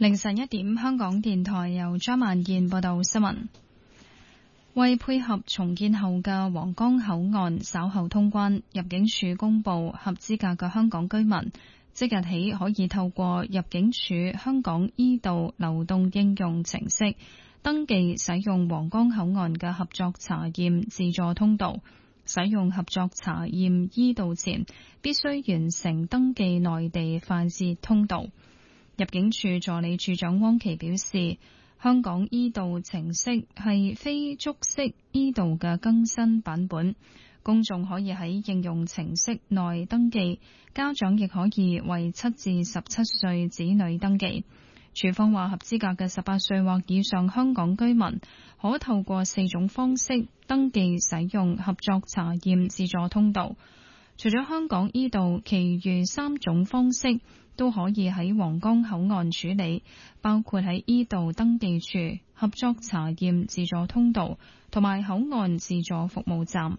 凌晨1點，香港電台由張曼燕報道新聞。為配合重建後嘅皇崗口岸稍後通關，入境處公布合資格嘅香港居民即日起可以透過入境處香港 e 道流動應用程式登記使用皇崗口岸嘅合作查驗自助通道。使用合作查驗 e 道前，必須完成登記內地快捷通道。入境處助理處長汪琪表示，香港 e 道程式係非觸式 e 道嘅更新版本，公眾可以喺應用程式內登記，家長亦可以為7至17歲子女登記。處方話，合資格嘅18歲或以上香港居民可透過4種方式登記使用合作查驗自助通道。除咗香港 e 道，其餘3種方式都可以喺皇崗口岸處理，包括喺 e 道登記處、合作查驗自助通道同埋口岸自助服務站。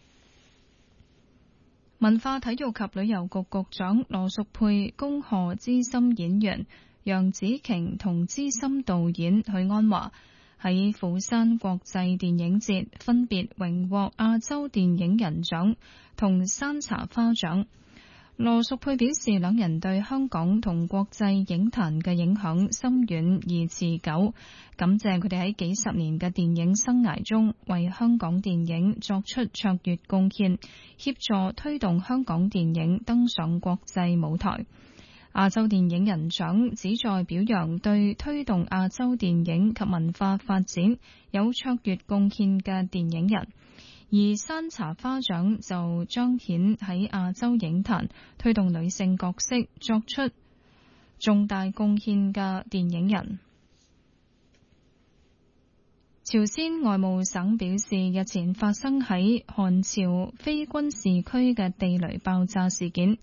文化體育及旅遊局局長羅淑佩恭賀資深演員楊紫瓊同資深導演許鞍華喺釜山國際電影節分別榮獲亞洲電影人獎同山茶花獎。羅淑佩表示，兩人對香港同國際影壇嘅影響深遠而持久，感謝佢哋喺幾十年嘅電影生涯中為香港電影作出卓越貢獻，協助推動香港電影登上國際舞台。亞洲電影人獎旨在表揚對推動亞洲電影及文化發展有卓越貢獻嘅電影人，而山茶花獎就彰顯喺亞洲影壇推動女性角色作出重大貢獻嘅電影人。朝鮮外務省表示，日前發生喺韓朝非軍事區嘅地雷爆炸事件，